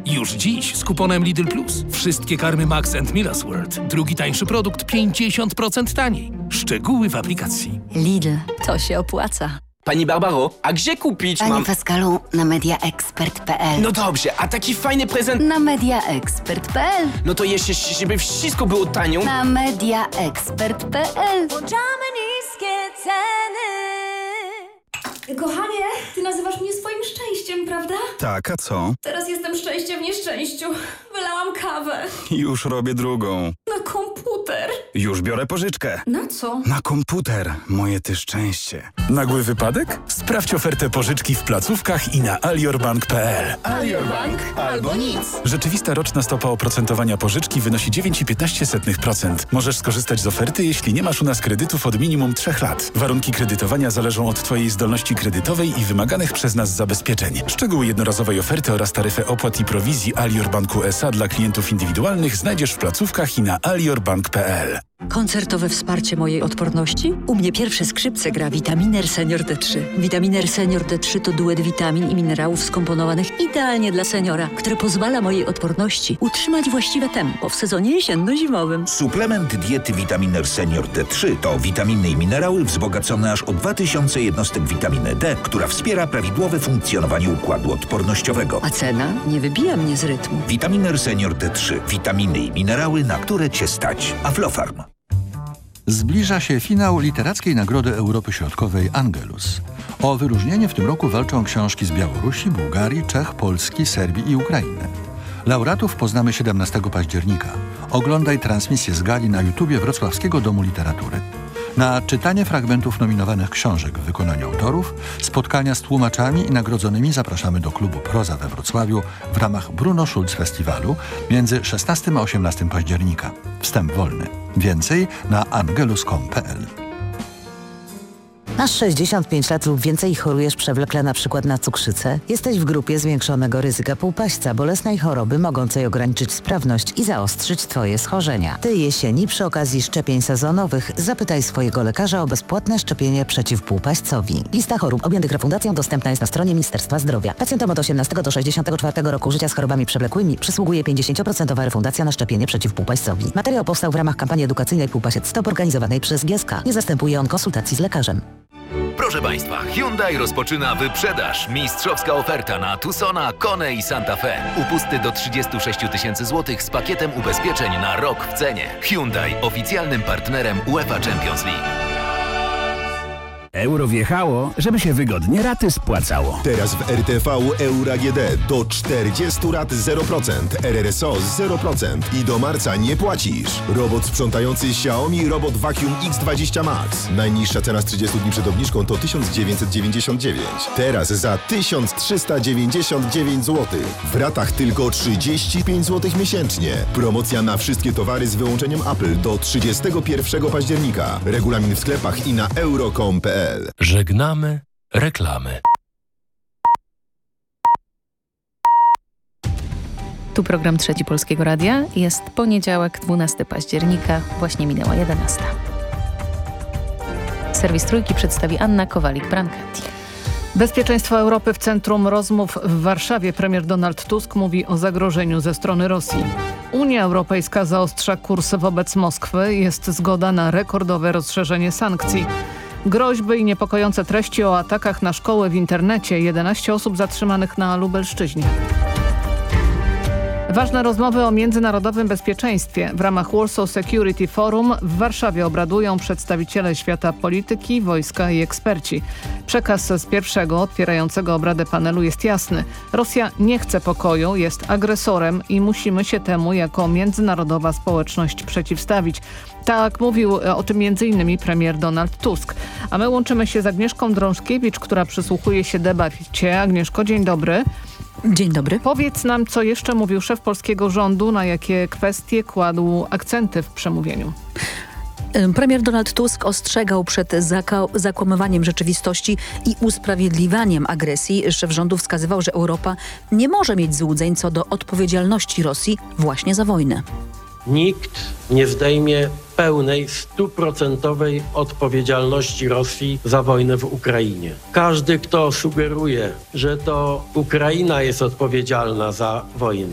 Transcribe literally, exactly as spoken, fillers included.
Już dziś z kuponem Lidl Plus. Wszystkie karmy Max and Milas World. Drugi tańszy produkt pięćdziesiąt procent taniej. Szczegóły w aplikacji. Lidl, to się opłaca. Pani Barbaro, a gdzie kupić Panie mam... Pascalu, na mediaexpert kropka p l. No dobrze, a taki fajny prezent... Na mediaexpert kropka p l. No to jeszcze, żeby wszystko było tanio. Na mediaexpert kropka p l. Włączamy niskie ceny. Kochanie, ty nazywasz mnie swoim szczęściem, prawda? Tak, a co? Teraz jestem szczęście w nieszczęściu. Wylałam kawę. Już robię drugą. Na komputer. Już biorę pożyczkę. Na co? Na komputer, moje ty szczęście. Nagły wypadek? Sprawdź ofertę pożyczki w placówkach i na aliorbank kropka p l. Alior Bank albo nic. Rzeczywista roczna stopa oprocentowania pożyczki wynosi dziewięć i piętnaście procent. Możesz skorzystać z oferty, jeśli nie masz u nas kredytów od minimum trzech lat. Warunki kredytowania zależą od twojej zdolności kredytowej i wymaganych przez nas zabezpieczeń. Szczegóły jednorazowej oferty oraz taryfę opłat i prowizji Alior Banku S A dla klientów indywidualnych znajdziesz w placówkach i na aliorbank kropka p l. Koncertowe wsparcie mojej odporności? U mnie pierwsze skrzypce gra Vitaminer Senior D trzy. Vitaminer Senior D trzy to duet witamin i minerałów skomponowanych idealnie dla seniora, które pozwala mojej odporności utrzymać właściwe tempo w sezonie jesienno-zimowym. Suplement diety Vitaminer Senior D trzy to witaminy i minerały wzbogacone aż o dwa tysiące jednostek witaminy D, która wspiera prawidłowe funkcjonowanie układu odpornościowego. A cena nie wybija mnie z rytmu. Vitaminer Senior D trzy. Witaminy i minerały, na które Cię stać. Aflofarm. Zbliża się finał Literackiej Nagrody Europy Środkowej Angelus. O wyróżnienie w tym roku walczą książki z Białorusi, Bułgarii, Czech, Polski, Serbii i Ukrainy. Laureatów poznamy siedemnastego października. Oglądaj transmisję z gali na YouTubie Wrocławskiego Domu Literatury. Na czytanie fragmentów nominowanych książek w wykonaniu autorów, spotkania z tłumaczami i nagrodzonymi zapraszamy do klubu Proza we Wrocławiu w ramach Bruno Schulz Festiwalu między szesnastego a osiemnastego października. Wstęp wolny. Więcej na angelus kropka com kropka p l. Masz sześćdziesiąt pięć lat lub więcej i chorujesz przewlekle na przykład na cukrzycę? Jesteś w grupie zwiększonego ryzyka półpaśćca, bolesnej choroby mogącej ograniczyć sprawność i zaostrzyć Twoje schorzenia. Tej jesieni przy okazji szczepień sezonowych zapytaj swojego lekarza o bezpłatne szczepienie przeciw półpaśćcowi. Lista chorób objętych refundacją dostępna jest na stronie Ministerstwa Zdrowia. Pacjentom od osiemnastego do sześćdziesiątego czwartego roku życia z chorobami przewlekłymi przysługuje pięćdziesiąt procent refundacja na szczepienie przeciw półpaśćcowi. Materiał powstał w ramach kampanii edukacyjnej Półpasiec Stop organizowanej przez G S K. Nie zastępuje on konsultacji z lekarzem. Proszę Państwa, Hyundai rozpoczyna wyprzedaż. Mistrzowska oferta na Tucsona, Kone i Santa Fe. Upusty do trzydzieści sześć tysięcy złotych z pakietem ubezpieczeń na rok w cenie. Hyundai, oficjalnym partnerem UEFA Champions League. Euro wjechało, żeby się wygodnie raty spłacało. Teraz w R T V Euro A G D do czterdziestu rat zero procent, R R S O zero procent i do marca nie płacisz. Robot sprzątający Xiaomi Robot Vacuum X dwadzieścia Max. Najniższa cena z trzydziestu dni przed obniżką to tysiąc dziewięćset dziewięćdziesiąt dziewięć. Teraz za tysiąc trzysta dziewięćdziesiąt dziewięć złotych. W ratach tylko trzydzieści pięć złotych miesięcznie. Promocja na wszystkie towary z wyłączeniem Apple do trzydziestego pierwszego października. Regulamin w sklepach i na euro kropka com kropka p l. Żegnamy reklamy. Tu program Trzeci Polskiego Radia. Jest poniedziałek, dwunastego października, właśnie minęła jedenasta. Serwis Trójki przedstawi Anna Kowalik-Brancati. Bezpieczeństwo Europy w centrum rozmów w Warszawie. Premier Donald Tusk mówi o zagrożeniu ze strony Rosji. Unia Europejska zaostrza kurs wobec Moskwy. Jest zgoda na rekordowe rozszerzenie sankcji. Groźby i niepokojące treści o atakach na szkołę w internecie. jedenaście osób zatrzymanych na Lubelszczyźnie. Ważne rozmowy o międzynarodowym bezpieczeństwie. W ramach Warsaw Security Forum w Warszawie obradują przedstawiciele świata polityki, wojska i eksperci. Przekaz z pierwszego, otwierającego obradę panelu jest jasny. Rosja nie chce pokoju, jest agresorem i musimy się temu jako międzynarodowa społeczność przeciwstawić. Tak mówił o tym między innymi premier Donald Tusk. A my łączymy się z Agnieszką Drążkiewicz, która przysłuchuje się debacie. Agnieszko, dzień dobry. Dzień dobry. Powiedz nam, co jeszcze mówił szef polskiego rządu, na jakie kwestie kładł akcenty w przemówieniu. Premier Donald Tusk ostrzegał przed zakłamywaniem rzeczywistości i usprawiedliwianiem agresji. Szef rządu wskazywał, że Europa nie może mieć złudzeń co do odpowiedzialności Rosji właśnie za wojnę. Nikt nie zdejmie pełnej, stuprocentowej odpowiedzialności Rosji za wojnę w Ukrainie. Każdy, kto sugeruje, że to Ukraina jest odpowiedzialna za wojnę,